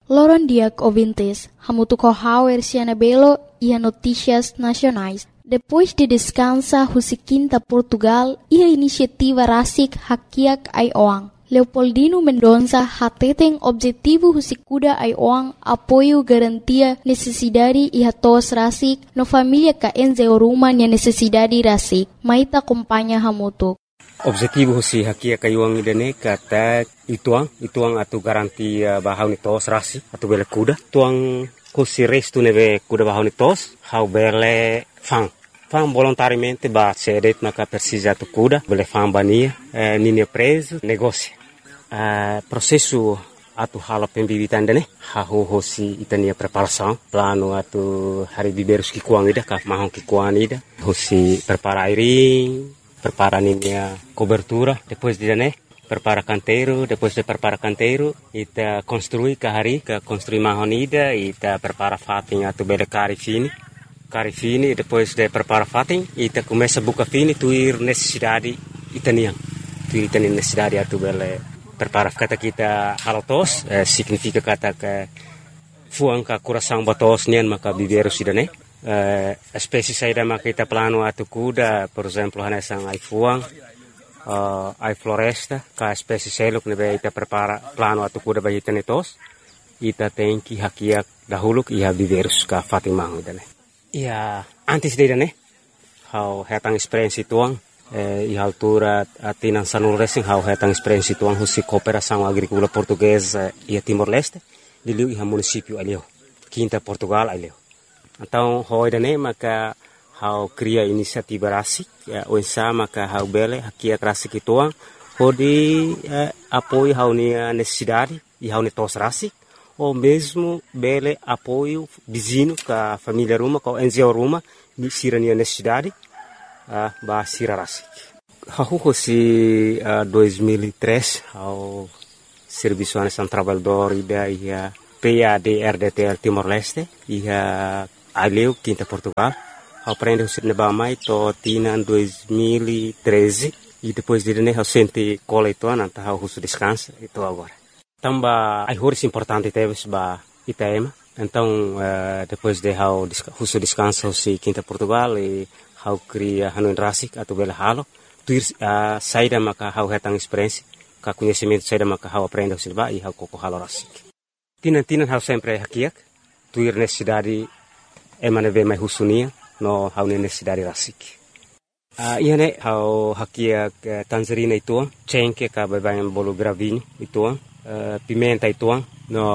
Loron diak ouvintes, hamutu kohauer siana belo e notícias nacionais. Depois de descansa Husiquinta Portugal e a iniciativa Rasik Hakiak Aioang. Leopoldino Mendonça hateten objetivo Husikuda Aioang apoio garantia necessidade e hatos Rasik no família ka enze oruma nia necessidade Rasik. Maita acompanha hamutu. Objetivo Husi Hakiak Aioang idane kata ituang atu garantia bahau ni tos Rasik atu bele kuda. Tuang Husi restu neve kuda bahau ni tos hau bele fang volontariamente ba cedet maka precisa tu kuda bele fang bania nini preso negócio processo atu hala pembibitan dane hahu hosi itania preparação plano atu hari biberus ki kuang ida ka mahon ki kuang ida hosi prepara airing prepara ninia cobertura depois de dane prepara canteiro depois de prepara canteiro ita construi ka hari ka construi mahon ida ita prepara fating atu bele cari fini depois de prepara fating ita começa buka fini tuir necessidade itanian tuir itanian necessidade atu bele prepara kata kita halotos significa kata ke fuang ka coração batos nian maka biberu sidane espécie saída maka kita plano atu kuda por exemplo hanesang ai fuang ai floresta ka espécie seluk nebe ita prepara plano atu kuda bagi tenetos ita tem que hakiak dahulu ia biberus ka fatimang idane. Ia antes de né, how hetang experiência tuang e altura atinan sanul racing how hetang experiência tuang husi cooperação agrícola portuguesa e Timor-Leste diliu ia município alio Quinta Portugal alio. Então how idane maka how cria inisiativa Rasik o sama maka how bele hakia Rasik tuang hodi apoio how ni necessidade e how ni tos Rasik ou mesmo bele apoio vizinho com a família Ruma, com a NGO Ruma, sirania necessidade, ba sira Rasik. Hahu si 2003 ao serviço nacional trabalhador ida ia PAD-RDTL Timor-Leste ia aleu Quinta Portugal. Aprende o sir nebamai to tina 2013 e depois de né ao sente cola itu nanta ao russo descansa itu agora. Tamba ai horas importante teve ba ITM. Então depois de how russo descansa si Quinta Portugal e how cria hanuin Rasik atau bela halo tuir saída maka how hetang experiência ka conhecimento saída maka how aprende o silba e how koko halo Rasik. Tinan how sempre hakiak tuir necessidade emane ve mai husunia no how necessidade Rasik. Iane how hakiak Tanzania itu cengke ka babayan bolu gravinho itu pimenta ituang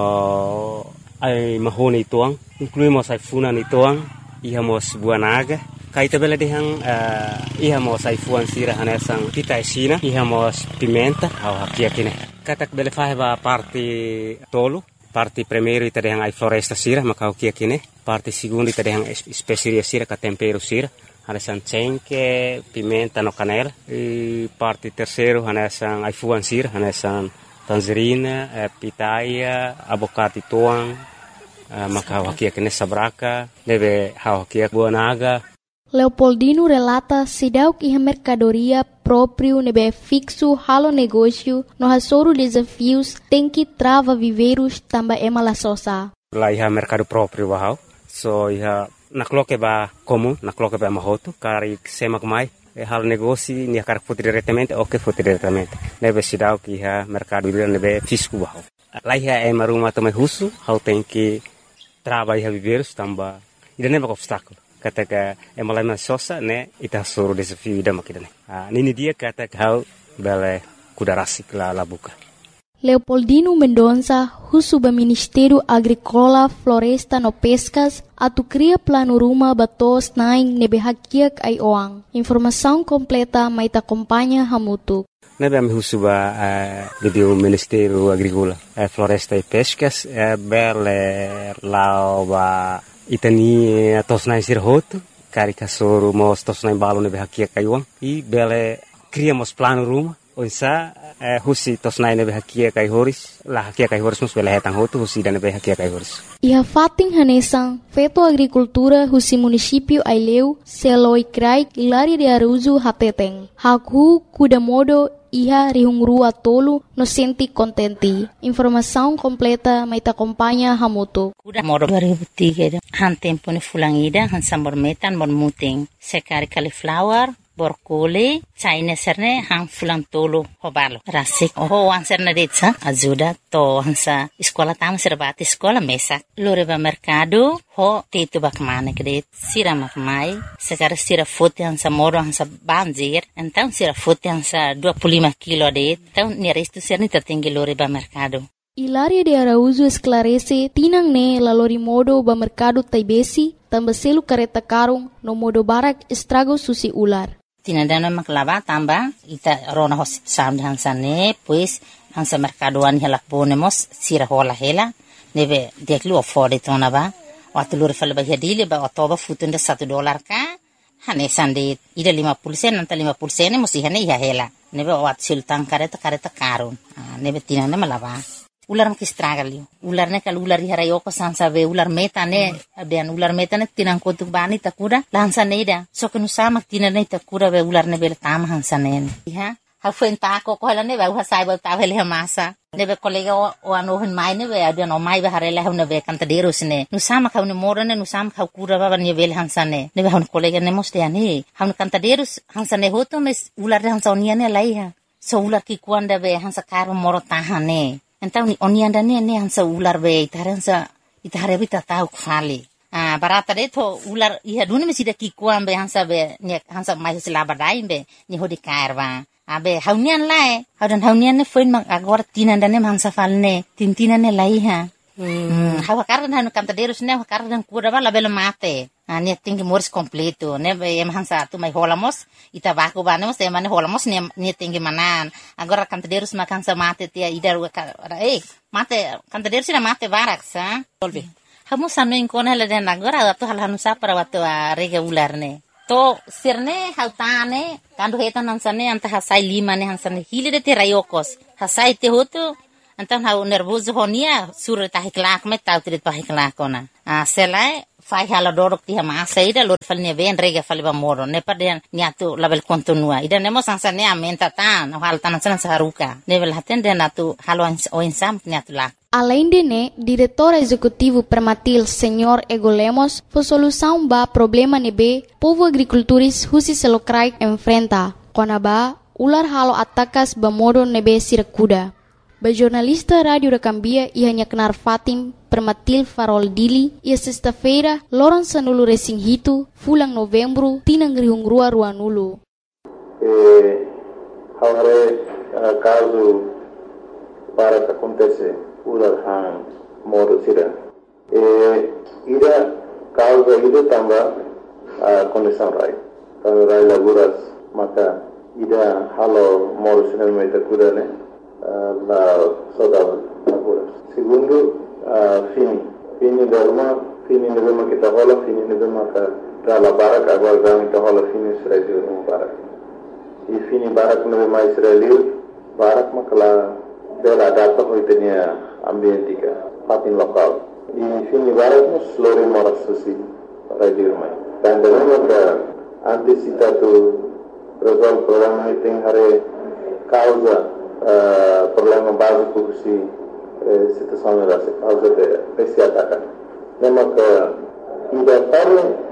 no ai mahoni ituang incluímos ai funan ituang ihamos buanaga kaita bela dehang ihamos ai fuan sira hanesang kita sina ihamos pimenta au hakia kine katak bela fahba parte tolo parte primeiro ita dehang ai floresta sira maka hakia kine parte segundo ita dehang especiaria sira ka tempero sira hanesang cengke pimenta no canela e parte terceiro hanesang ai fuan sira hanesang tangerina, pitaia, abocate tuang, maka hakia kene sabraka, deve hakia buanaga. Leopoldino relata sidau que a mercadoria próprio nebe fixo halo negócio no hasoro desafios tem que trava viveiros tamba emala sosa. Lá iha mercado próprio bahau, so iha nakloke ba comum, nakloke ba mahoto, kari semak mai. Hal negócio ni akar foto diretamente ou que foto diretamente nebe sidau que ha mercado ele nebe fisco bahau lá é maruma também russo how tem que trabalhar viver tamba ida nebe obstáculo kata ka malama sosa né ita soro desafio ida makidane nini dia kata how bele kuda Rasik la buka. Leopoldino Mendonça, Husuba Ministério Agrícola, Floresta no Pescas, atu cria plano ruma batos naing nebe hakiak ai oang. Informação completa mai ta acompanha hamutu. Nebe am Husuba do Ministério Agrícola, Floresta e Pescas, bele lao ba itani tos naing sirhoto, karika soro mos tos naing balo nebe hakiak ai oang e bele criamos plano ruma Onsa husi tosnai nebe hakia kai horis la hakia kai horis mus bela hetang hotu husi dan nebe hakia kai horis. Iha fating hanesang feto agricultura husi município Aileu seloi krai Hilaria de Araújo hateteng. Hakhu kuda modo iha rihungrua tolu no senti contenti. Informação completa mai ta acompanha hamoto. Kuda modo 2003 han tempo ni fulangida han sambor metan mon muting sekari cauliflower borkole China serne hang fulang tolo hobalo rasik ho ang serne detsa ajuda to hansa sekolah tam serbati sekolah mesak loreba mercado ho tetu bakmane kredit sira makmai sekarang sira foto hansa moro hansa banjir então sira foto hansa 25 kilo det então nerestu serne tertinggi loreba mercado. Hilaria de Araújo esclarece tinang ne lalori modo ba mercado taibesi tambah selu kareta karung no modo barak estrago susi ular. Tinadana maklava tamba ita rona hosit sam hansa ne pues hansa mercadoan helak bonemos sira hola hela nebe deklu afford tona ba watulur fal ba hadile ba otoba futunda $1 ka hane sande ida 50 sen anta 50 sen musi hane ya hela nebe wat sultan kareta karun nebe tinana malava ular makistragalio ular ne kal ular harayoko sansa be ular metane abian ular metane tinang kotuk bani takura lansa neida so kenu sama tinane takura be ular ne bel tam hansa ne ha ha fuenta ko hala ne ba sai ba ta vele masa ne be kolega o ano hen mai ne be abian o mai ba harela ne be kantaderos ne nu sama kau ne morane nu sama kau kura ba ne bel hansa ne be hon kolega ne moste ani han kantaderos hansa ne hoto mes ular hansa oniane laiha so ular ki kuanda be hansa karo moro tahane. Então ni onianda ne hansa ular be itare bita tau kfali barata de to ular iha dune mesida ki kuambe hansa be ne hansa mai selaba dai be ni hodi karwa abe haunian lae haunian ne foin mak agora tinanda ne hansa falne tintina ne laiha hawa kardan hanu kantaderos ne kardan kura bala bela mate ne tingi mors completo ne be hansa tu mai holamos ita baku banemos te mane holamos ne tingi manan agora kantaderos mak hansa mate tia idar mate kantaderos na mate barak sa solve hamu sanu inkona la den agora tu hal hanu sa para watu rega ular ne to sirne hautane kandu hetan hansane anta hasai lima ne hansane hile de terayokos hasai te hotu antan hau nervoso honia sur tahiklak me tau trit pahiklakona selai fai hala dorok ti hama saida lor falne ven rega faliba moro ne paden niatu label kontinua ida nemo sansane amenta tan hal tan san saruka level haten den atu halo o insam niatu la. Além de ne, diretor executivo Permatil Senhor Ego Lemos, foi solução ba problema nebe povo agricultores husi selokrai enfrenta. Konaba ular halo atakas ba modo nebe sirakuda. Ba jornalista Radio Recambia ia nyaknar Fatim Permatil Farol Dili ia sexta-feira loran sanulu resinghitu fulang novembro tinang rihungrua ruanulu. Haware caso para que acontece ular han modo sira. Ida causa ida tamba condição rai. Kalau rai laguras maka ida halo modo sira meta kuda ne la saudade laguras. Segundo fini dema kita hola fini dema ka dala barak agora dama kita hola fini Israel no barak. E fini barak no mais Israel barak makala bela data hoitenia ambientika fatin lokal. E fini barak no slore moras susi radio mai. Dan dema ka antisipatu resolve problema tem hare causa problema básico si situação era causa de esse ataque. Nema ka ida parle